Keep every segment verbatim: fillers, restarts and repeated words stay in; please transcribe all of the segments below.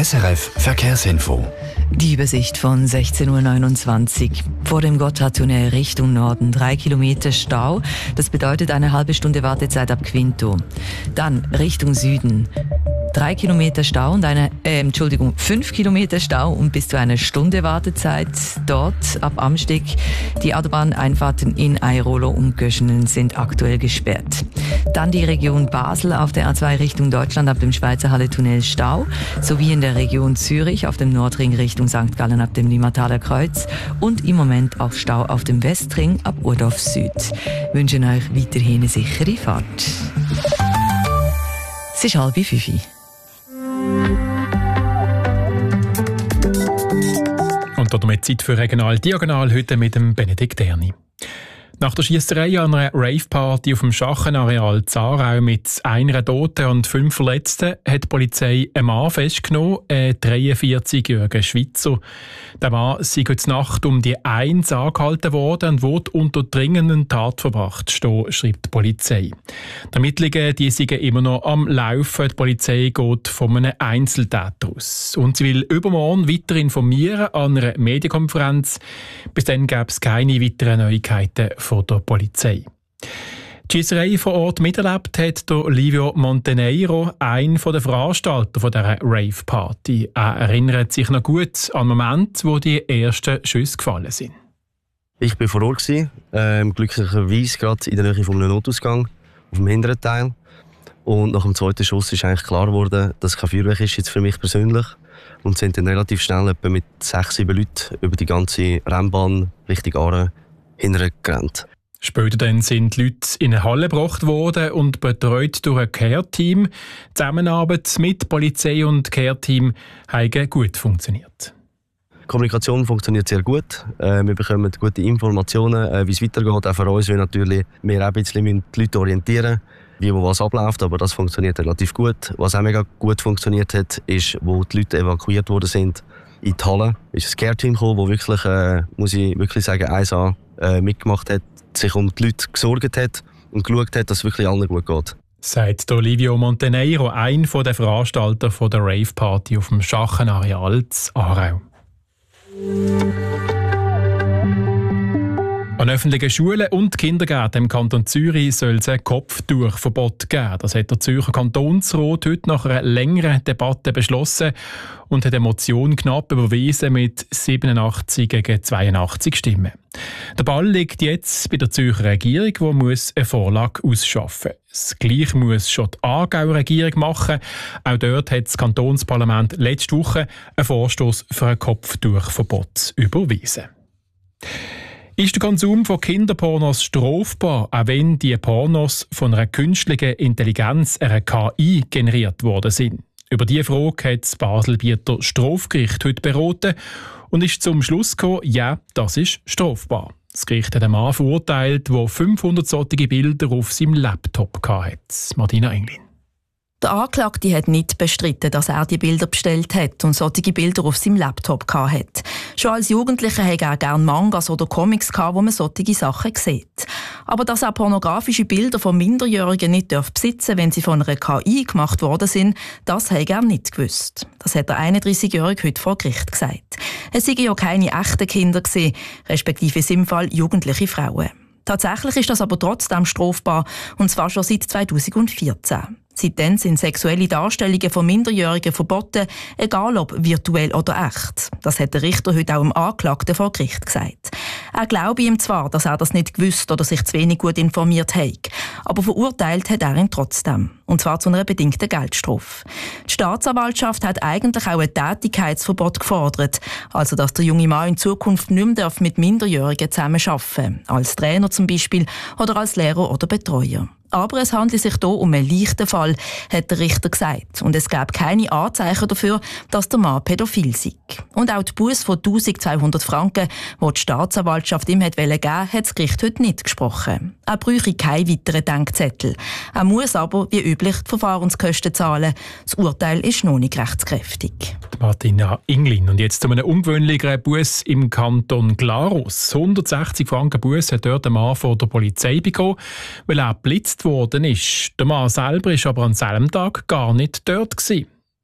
S R F Verkehrsinfo. Die Übersicht von sechzehn Uhr neunundzwanzig. Vor dem Gotthardtunnel Richtung Norden drei Kilometer Stau. Das bedeutet eine halbe Stunde Wartezeit ab Quinto. Dann Richtung Süden. Drei Kilometer Stau und eine, äh, Entschuldigung, fünf Kilometer Stau und bis zu einer Stunde Wartezeit dort ab Amsteg. Die Autobahneinfahrten in Airolo und Göschenen sind aktuell gesperrt. Dann die Region Basel auf der A zwei Richtung Deutschland ab dem Schweizer Halle-Tunnel Stau, sowie in der Region Zürich auf dem Nordring Richtung Sankt Gallen ab dem Limmataler Kreuz und im Moment auch Stau auf dem Westring ab Urdorf Süd. Wir wünschen euch weiterhin eine sichere Fahrt. Es ist halb fünf. Und damit Zeit für Regional Diagonal heute mit dem Benedikt Erni. Nach der Schiesserei an einer Rave-Party auf dem Schachenareal Zarau mit einer Toten und fünf Verletzten hat die Polizei einen Mann festgenommen, einen dreiundvierzigjährigen Schweizer. Der Mann sei heute Nacht um die eins angehalten worden und wurde unter dringenden Tat verbracht, stehen, schreibt die Polizei. Die Ermittlungen die sind immer noch am Laufen. Die Polizei geht von einem Einzeltäter aus. Und sie will übermorgen weiter informieren an einer Medienkonferenz. Bis dann gäbe es keine weiteren Neuigkeiten von der Polizei. Die Schiesserei vor Ort miterlebt hat der Livio Monteneiro, einer der Veranstalter dieser Rave-Party. Er erinnert sich noch gut an den Moment, wo die ersten Schüsse gefallen sind. Ich war vor Ort, ähm, glücklicherweise gerade in der Nähe von einem Notausgang, auf dem hinteren Teil. Und nach dem zweiten Schuss ist eigentlich klar geworden, dass es kein Feuerwerk ist, jetzt für mich persönlich. Und sind dann relativ schnell etwa mit sechs, sieben Leuten über die ganze Rennbahn Richtung Aare hintergerannt. Später dann sind die Leute in eine Halle gebracht worden und betreut durch ein Care-Team. Die Zusammenarbeit mit Polizei und Care-Team hat gut funktioniert. Die Kommunikation funktioniert sehr gut. Äh, wir bekommen gute Informationen, äh, wie es weitergeht. Auch für uns, weil natürlich wir auch ein bisschen die Leute orientieren, wie wo was abläuft. Aber das funktioniert relativ gut. Was auch mega gut funktioniert hat, ist, wo die Leute evakuiert worden sind in die Halle, ist ein Care-Team gekommen, das wirklich, äh, muss ich wirklich sagen, eins A äh, mitgemacht hat, sich um die Leute gesorgt hat und geschaut hat, dass es wirklich allen gut geht. Sagt Livio Monteneiro, einer der Veranstalter der Rave-Party auf dem Schachenareal in Aarau. An öffentlichen Schulen und Kindergärten im Kanton Zürich soll es ein Kopftuchverbot geben. Das hat der Zürcher Kantonsrat heute nach einer längeren Debatte beschlossen und hat eine Motion knapp überwiesen mit siebenundachtzig gegen zweiundachtzig Stimmen. Der Ball liegt jetzt bei der Zürcher Regierung, die muss eine Vorlage ausschaffen muss. Das Gleiche muss schon die Aargauer Regierung machen. Auch dort hat das Kantonsparlament letzte Woche einen Vorstoss für ein Kopftuchverbot überwiesen. Ist der Konsum von Kinderpornos strafbar, auch wenn die Pornos von einer künstlichen Intelligenz, einer K I, generiert worden sind? Über diese Frage hat das Baselbieter Strafgericht heute beraten und ist zum Schluss gekommen, ja, das ist strafbar. Das Gericht hat einen Mann verurteilt, der fünfhundert solche Bilder auf seinem Laptop hatte. Martina Englin. Der Anklagte hat nicht bestritten, dass er die Bilder bestellt hat und solche Bilder auf seinem Laptop hatte. Schon als Jugendlicher hatte er gerne Mangas oder Comics, wo man solche Sachen sieht. Aber dass er pornografische Bilder von Minderjährigen nicht besitzen darf, wenn sie von einer K I gemacht worden sind, das hat er nicht gewusst. Das hat der einunddreißigjährige heute vor Gericht gesagt. Es seien ja keine echten Kinder gewesen, respektive in seinem Fall jugendliche Frauen. Tatsächlich ist das aber trotzdem strafbar, und zwar schon seit zweitausendvierzehn. Seitdem sind sexuelle Darstellungen von Minderjährigen verboten, egal ob virtuell oder echt. Das hat der Richter heute auch dem Anklagten vor Gericht gesagt. Er glaube ihm zwar, dass er das nicht gewusst oder sich zu wenig gut informiert hat, aber verurteilt hat er ihn trotzdem. Und zwar zu einer bedingten Geldstrafe. Die Staatsanwaltschaft hat eigentlich auch ein Tätigkeitsverbot gefordert, also dass der junge Mann in Zukunft nicht mehr mit Minderjährigen zusammenarbeiten darf, als Trainer zum Beispiel oder als Lehrer oder Betreuer. Aber es handelt sich hier um einen leichten Fall, hat der Richter gesagt. Und es gab keine Anzeichen dafür, dass der Mann pädophil sei. Und auch die Busse von eintausendzweihundert Franken, die die Staatsanwaltschaft ihm geben wollte, hat das Gericht heute nicht gesprochen. Er bräuchte keinen weiteren Denkzettel. Er muss aber, wie üblich, die Verfahrenskosten zahlen. Das Urteil ist noch nicht rechtskräftig. Martina Inglin. Und jetzt zu einem ungewöhnlichen Buss im Kanton Glarus. hundertsechzig Franken Buss hat dort ein Mann von der Polizei bekommen, weil er geblitzt worden ist. Der Mann selber war aber an selben Tag gar nicht dort gewesen.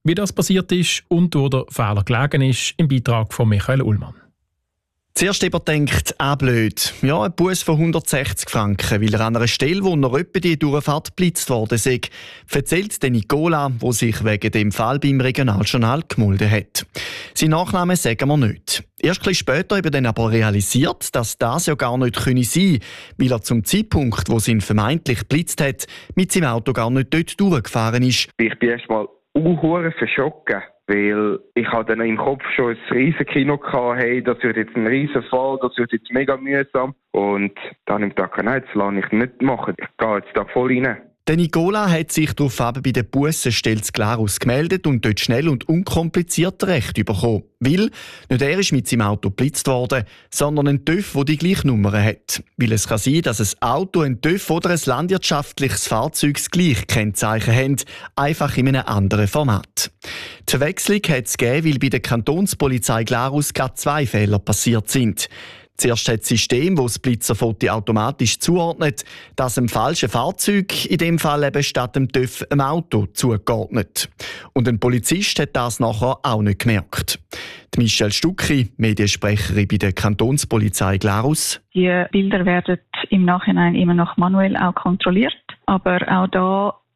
Wie das passiert ist und wo der Fehler gelegen ist, im Beitrag von Michael Ullmann. Zuerst jemand denkt, ah blöd, ja, ein Buß von hundertsechzig Franken, weil er an einer Stelle, wo er etwa die Durchfahrt geblitzt worden sei, erzählt der Nicola, der sich wegen dem Fall beim Regionaljournal gemeldet hat. Sein Nachname sagen wir nicht. Erst ein bisschen später habe er dann aber realisiert, dass das ja gar nicht sein könne, weil er zum Zeitpunkt, wo es ihn vermeintlich geblitzt hat, mit seinem Auto gar nicht dort durchgefahren ist. Ich bin erst mal unhuere verschrocken. Weil ich hatte dann im Kopf schon ein riesen Kino gehabt, hey, das wird jetzt ein riesen Fall, das wird jetzt mega mühsam. Und dann im Tag, nein, das lasse ich nicht machen. Ich gehe jetzt da voll rein. Der Nicola hat sich daraufhin bei der Bussenstelle Glarus gemeldet und dort schnell und unkompliziert Recht bekommen. Weil nicht er ist mit seinem Auto geblitzt worden, sondern ein TÜV, der die gleiche Nummer hat. Weil es kann sein, dass ein Auto, ein TÜV oder ein landwirtschaftliches Fahrzeug das gleiche Kennzeichen haben, einfach in einem anderen Format. Die Verwechslung hat es gegeben, weil bei der Kantonspolizei Glarus gerade zwei Fehler passiert sind. Zuerst hat das System, das das Blitzerfoto automatisch zuordnet, das einem falschen Fahrzeug, in dem Fall eben statt dem TÜV, einem Auto zugeordnet. Und ein Polizist hat das nachher auch nicht gemerkt. Die Michelle Stucki, Mediensprecherin bei der Kantonspolizei Glarus. Die Bilder werden im Nachhinein immer noch manuell auch kontrolliert. Aber auch da